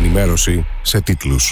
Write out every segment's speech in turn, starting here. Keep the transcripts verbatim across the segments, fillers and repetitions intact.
ενημέρωση σε τίτλους.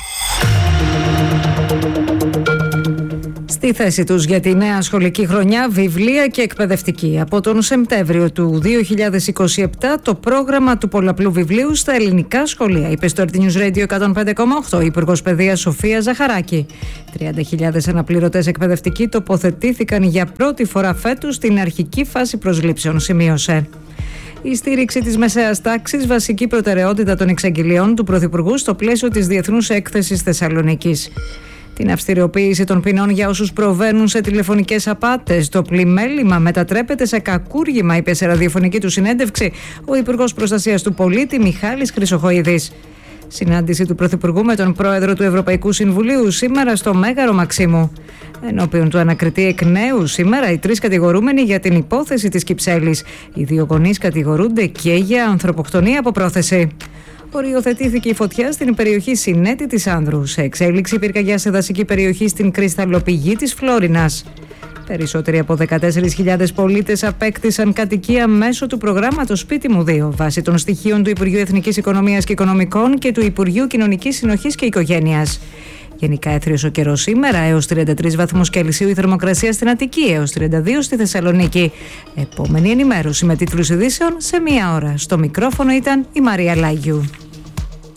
Στη θέση τους για τη νέα σχολική χρονιά, βιβλία και εκπαιδευτική. Από τον Σεπτέμβριο του δύο χιλιάδες είκοσι επτά το πρόγραμμα του πολλαπλού βιβλίου στα ελληνικά σχολεία, είπε στο Earth News Radio εκατόν πέντε κόμμα οκτώ η Υπουργός Παιδείας Σοφία Ζαχαράκη. τριάντα χιλιάδες αναπληρωτές εκπαιδευτικοί τοποθετήθηκαν για πρώτη φορά φέτος στην αρχική φάση προσλήψεων, σημείωσε. Η στήριξη της μεσαίας τάξης, βασική προτεραιότητα των εξαγγελιών του Πρωθυπουργού στο πλαίσιο της Διεθνούς Έκθεσης Θεσσαλονίκης. Την αυστηριοποίηση των ποινών για όσους προβαίνουν σε τηλεφωνικές απάτες. Το πλημέλημα μετατρέπεται σε κακούργημα, είπε σε ραδιοφωνική του συνέντευξη ο Υπουργός Προστασίας του Πολίτη Μιχάλης Χρυσοχοΐδης. Συνάντηση του Πρωθυπουργού με τον Πρόεδρο του Ευρωπαϊκού Συμβουλίου σήμερα στο Μέγαρο Μαξίμου. Ενώπιον του ανακριτή εκ νέου σήμερα οι τρεις κατηγορούμενοι για την υπόθεση της Κυψέλης. Οι δύο γονείς κατηγορούνται και για ανθρωποκτονία από πρόθεση. Οριοθετήθηκε η φωτιά στην περιοχή Συνέτη της Άνδρου. Σε εξέλιξη πυρκαγιά σε δασική περιοχή στην κρυσταλλοπηγή της Φλόρινας. Περισσότεροι από δεκατέσσερις χιλιάδες πολίτες απέκτησαν κατοικία μέσω του προγράμματος Σπίτι μου δύο, βάσει των στοιχείων του Υπουργείου Εθνικής Οικονομίας και Οικονομικών και του Υπουργείου Κοινωνικής Συνοχής και Οικογένειας. Γενικά έθριος ο καιρός σήμερα, έως τριάντα τρεις βαθμούς Κελσίου η θερμοκρασία στην Αττική, έως τριάντα δύο στη Θεσσαλονίκη. Επόμενη ενημέρωση με τίτλους ειδήσεων σε μία ώρα. Στο μικρόφωνο ήταν η Μαρία Λάγιου.